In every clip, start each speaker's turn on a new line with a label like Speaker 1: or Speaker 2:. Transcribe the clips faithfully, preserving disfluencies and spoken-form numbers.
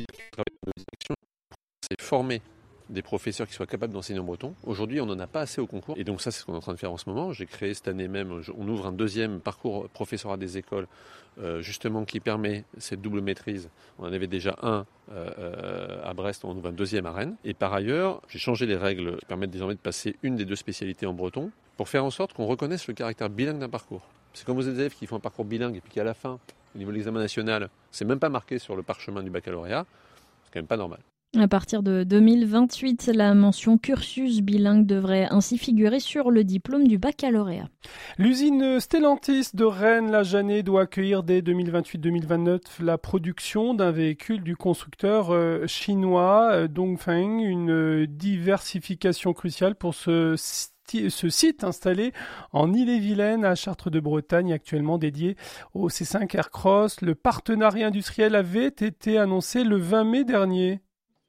Speaker 1: travaille dans nos directions, c'est former des professeurs qui soient capables d'enseigner en breton. Aujourd'hui, on n'en a pas assez au concours. Et donc ça, c'est ce qu'on est en train de faire en ce moment. J'ai créé cette année même, on ouvre un deuxième parcours professorat des écoles, euh, justement, qui permet cette double maîtrise. On en avait déjà un euh, à Brest, on ouvre un deuxième à Rennes. Et par ailleurs, j'ai changé les règles qui permettent désormais de passer une des deux spécialités en breton pour faire en sorte qu'on reconnaisse le caractère bilingue d'un parcours. C'est comme aux élèves qui font un parcours bilingue et puis qu'à la fin, au niveau de l'examen national, c'est même pas marqué sur le parchemin du baccalauréat. C'est quand même pas normal.
Speaker 2: À partir de deux mille vingt-huit, la mention cursus bilingue devrait ainsi figurer sur le diplôme du baccalauréat.
Speaker 3: L'usine Stellantis de Rennes-la-Janée doit accueillir dès deux mille vingt-huit deux mille vingt-neuf la production d'un véhicule du constructeur euh, chinois euh, Dongfeng, une euh, diversification cruciale pour ce ce site installé en Ille-et-Vilaine à Chartres-de-Bretagne, actuellement dédié au C cinq Aircross. Le partenariat industriel avait été annoncé le vingt mai dernier.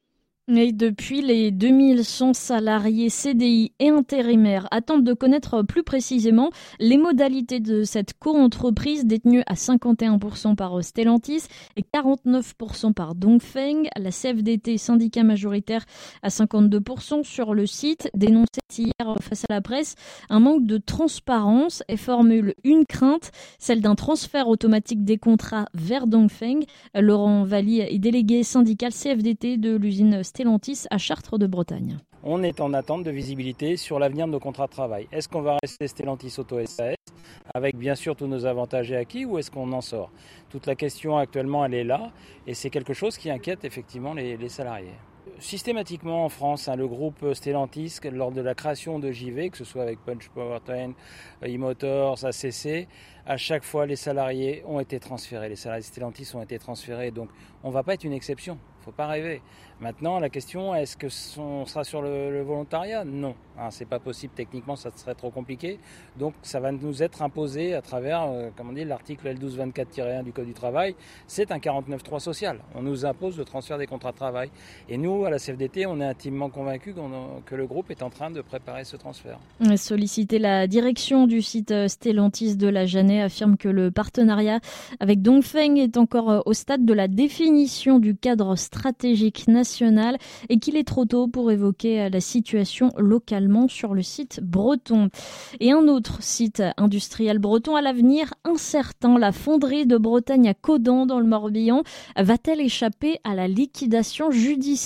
Speaker 2: Et depuis, les deux mille cent salariés C D I et intérimaires attendent de connaître plus précisément les modalités de cette co-entreprise détenue à cinquante et un pour cent par Stellantis et quarante-neuf pour cent par Dongfeng. La C F D T, syndicat majoritaire à cinquante-deux pour cent sur le site, dénonçait hier face à la presse un manque de transparence et formule une crainte, celle d'un transfert automatique des contrats vers Dongfeng. Laurent Valli est délégué syndical C F D T de l'usine Stellantis à Chartres-de-Bretagne.
Speaker 4: On est en attente de visibilité sur l'avenir de nos contrats de travail. Est-ce qu'on va rester Stellantis Auto S A S avec bien sûr tous nos avantages et acquis ou est-ce qu'on en sort ? Toute la question actuellement elle est là et c'est quelque chose qui inquiète effectivement les, les salariés. Systématiquement en France, hein, le groupe Stellantis, lors de la création de J V, que ce soit avec Punch Powertrain, e-Motors, A C C, à chaque fois les salariés ont été transférés. Les salariés Stellantis ont été transférés, donc on ne va pas être une exception. Il ne faut pas rêver. Maintenant, la question, est-ce que on sera sur le, le volontariat ? Non, hein, c'est pas possible techniquement, ça serait trop compliqué. Donc, ça va nous être imposé à travers, euh, comme on dit, l'article L douze vingt-quatre tiret un du Code du travail. C'est un quarante-neuf trois social. On nous impose le transfert des contrats de travail. Et nous, à la C F D T, on est intimement convaincus que le groupe est en train de préparer ce transfert.
Speaker 2: Solliciter la direction du site Stellantis de la Janée affirme que le partenariat avec Dongfeng est encore au stade de la définition du cadre stratégique national et qu'il est trop tôt pour évoquer la situation localement sur le site breton. Et un autre site industriel breton à l'avenir incertain, la fonderie de Bretagne à Caudan dans le Morbihan, va-t-elle échapper à la liquidation judiciaire ?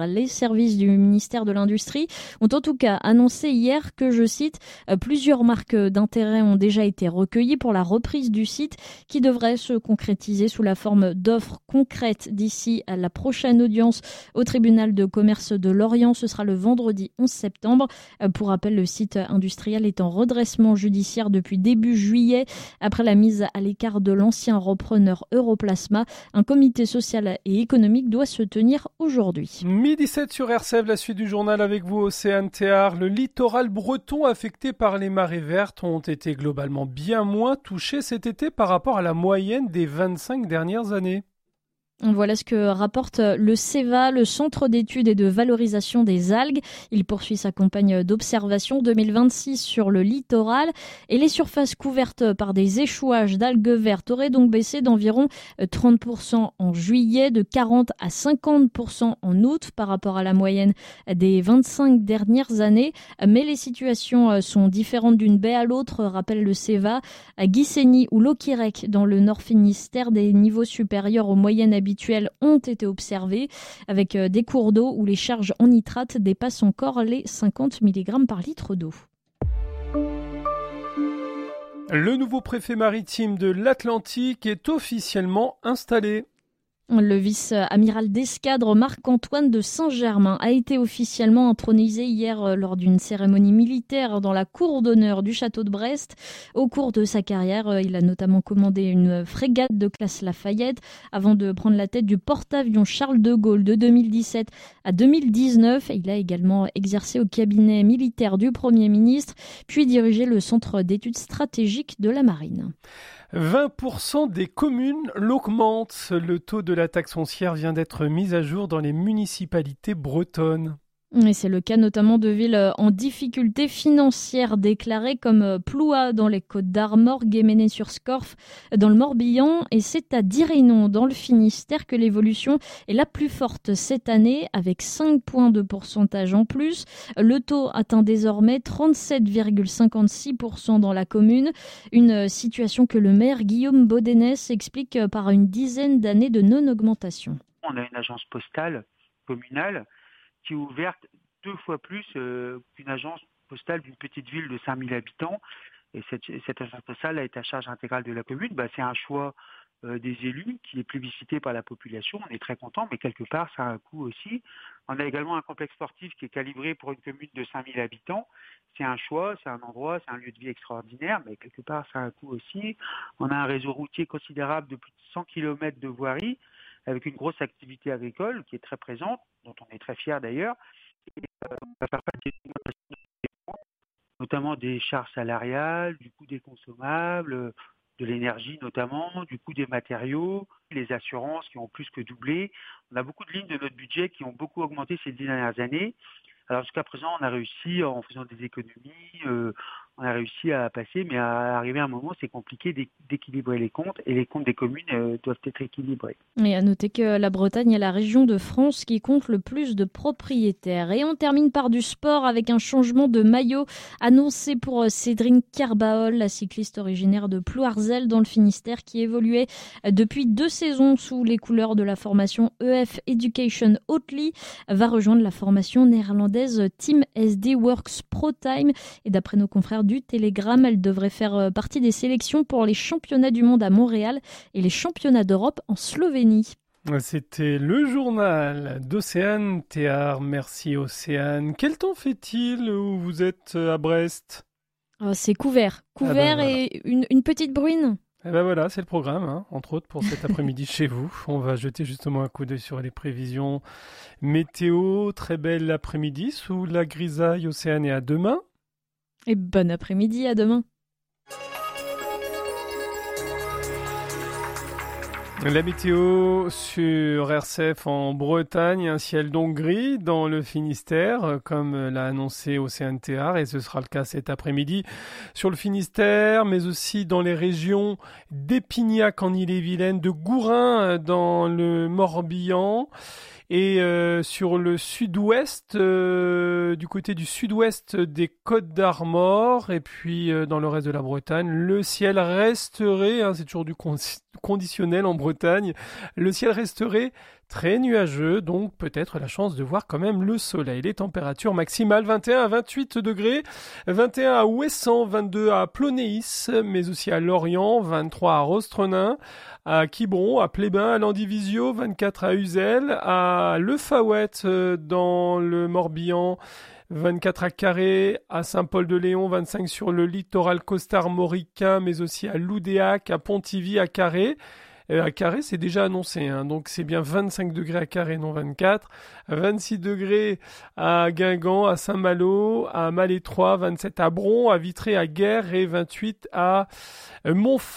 Speaker 2: Les services du ministère de l'Industrie ont en tout cas annoncé hier que, je cite, plusieurs marques d'intérêt ont déjà été recueillies pour la reprise du site qui devrait se concrétiser sous la forme d'offres concrètes d'ici à la prochaine audience au tribunal de commerce de Lorient. Ce sera le vendredi onze septembre. Pour rappel, le site industriel est en redressement judiciaire depuis début juillet après la mise à l'écart de l'ancien repreneur Europlasma. Un comité social et économique doit se tenir aujourd'hui.
Speaker 3: midi sept sur R C F, la suite du journal avec vous, Océane Théard. Le littoral breton affecté par les marées vertes ont été globalement bien moins touchés cet été par rapport à la moyenne des vingt-cinq dernières années.
Speaker 2: Voilà ce que rapporte le CEVA, le Centre d'études et de valorisation des algues. Il poursuit sa campagne d'observation deux mille vingt-six sur le littoral et les surfaces couvertes par des échouages d'algues vertes auraient donc baissé d'environ trente pour cent en juillet, de quarante à cinquante pour cent en août par rapport à la moyenne des vingt-cinq dernières années. Mais les situations sont différentes d'une baie à l'autre, rappelle le CEVA. À Guissény ou Loquirec, dans le Nord Finistère, des niveaux supérieurs aux moyennes habituelles ont été observés avec des cours d'eau où les charges en nitrate dépassent encore les cinquante milligrammes par litre d'eau.
Speaker 3: Le nouveau préfet maritime de l'Atlantique est officiellement installé.
Speaker 2: Le vice-amiral d'escadre Marc-Antoine de Saint-Germain a été officiellement intronisé hier lors d'une cérémonie militaire dans la cour d'honneur du château de Brest. Au cours de sa carrière, il a notamment commandé une frégate de classe Lafayette avant de prendre la tête du porte-avions Charles de Gaulle de deux mille dix-sept à deux mille dix-neuf. Il a également exercé au cabinet militaire du Premier ministre, puis dirigé le centre d'études stratégiques de la marine.
Speaker 3: vingt pour cent des communes l'augmentent. Le taux de la taxe foncière vient d'être mis à jour dans les municipalités bretonnes.
Speaker 2: Et c'est le cas notamment de villes en difficulté financière déclarées comme Ploua dans les Côtes-d'Armor, Guéméné-sur-Scorff dans le Morbihan, et c'est à Dirinon dans le Finistère que l'évolution est la plus forte cette année avec cinq points de pourcentage en plus. Le taux atteint désormais trente-sept virgule cinquante-six pour cent dans la commune, une situation que le maire Guillaume Baudenès explique par une dizaine d'années de non-augmentation.
Speaker 5: On a une agence postale communale qui est ouverte deux fois plus euh, qu'une agence postale d'une petite ville de cinq mille habitants. Et cette, cette agence postale a été à charge intégrale de la commune. Bah, c'est un choix euh, des élus qui est plébiscité par la population. On est très content, mais quelque part, ça a un coût aussi. On a également un complexe sportif qui est calibré pour une commune de cinq mille habitants. C'est un choix, c'est un endroit, c'est un lieu de vie extraordinaire, mais quelque part, ça a un coût aussi. On a un réseau routier considérable de plus de cent kilomètres de voirie, avec une grosse activité agricole qui est très présente, dont on est très fiers d'ailleurs, et, euh, on va faire face à des augmentations, notamment des charges salariales, du coût des consommables, de l'énergie notamment, du coût des matériaux, les assurances qui ont plus que doublé. On a beaucoup de lignes de notre budget qui ont beaucoup augmenté ces dix dernières années. Alors jusqu'à présent, on a réussi, en faisant des économies, euh, on a réussi à passer, mais à arriver à un moment, c'est compliqué d'équilibrer les comptes, et les comptes des communes euh, doivent être équilibrés.
Speaker 2: Et à noter que la Bretagne est la région de France qui compte le plus de propriétaires. Et on termine par du sport avec un changement de maillot annoncé pour Cédric Carbaol, la cycliste originaire de Plouarzel dans le Finistère qui évoluait depuis deux saisons sous les couleurs de la formation E F Education Oatly, va rejoindre la formation néerlandaise Team S D Works Pro Time. Et d'après nos confrères du Télégramme, elle devrait faire partie des sélections pour les championnats du monde à Montréal et les championnats d'Europe en Slovénie.
Speaker 3: C'était le journal d'Océane Théard. Merci Océane. Quel temps fait-il où vous êtes à Brest ?
Speaker 2: Oh, c'est couvert. Couvert ah ben voilà. Et une, une petite bruine.
Speaker 3: Et ben voilà, c'est le programme, hein, entre autres pour cet après-midi chez vous. On va jeter justement un coup d'œil sur les prévisions météo. Très belle après-midi sous la grisaille. Océane, et à demain.
Speaker 2: Et bon après-midi, à demain.
Speaker 3: La météo sur R C F en Bretagne, un ciel donc gris dans le Finistère, comme l'a annoncé Océane Théard, et ce sera le cas cet après-midi sur le Finistère, mais aussi dans les régions d'Épignac en Ille-et-Vilaine, de Gourin dans le Morbihan, et euh, sur le sud-ouest, euh, du côté du sud-ouest des Côtes-d'Armor, et puis euh, dans le reste de la Bretagne, le ciel resterait, hein, c'est toujours du con- conditionnel en Bretagne, le ciel resterait très nuageux, donc peut-être la chance de voir quand même le soleil. Les températures maximales vingt et un à vingt-huit degrés, vingt et un à Ouessant, vingt-deux à Plonéis, mais aussi à Lorient, vingt-trois à Rostronin, à Quiberon, à Plébin, à Landivisio, vingt-quatre à Uzel, à Le Fawet dans le Morbihan, vingt-quatre à Carré, à Saint-Paul-de-Léon, vingt-cinq sur le littoral costarmoricain, mais aussi à Loudéac, à Pontivy, à Carré. Euh, à Carré, c'est déjà annoncé, hein, donc c'est bien vingt-cinq degrés à Carré, non vingt-quatre, vingt-six degrés à Guingamp, à Saint-Malo, à Malétroit, vingt-sept à Bron, à Vitré, à Guerre et vingt-huit à Montfort.